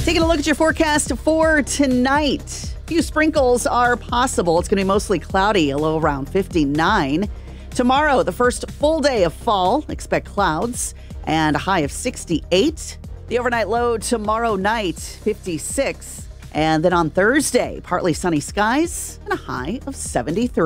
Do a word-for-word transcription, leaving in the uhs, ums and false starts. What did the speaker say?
Taking a look at your forecast for tonight. A few sprinkles are possible. It's going to be mostly cloudy, a low around fifty-nine. Tomorrow, the first full day of fall. Expect clouds and a high of sixty-eight. The overnight low tomorrow night, fifty-six. And then on Thursday, partly sunny skies and a high of seventy-three.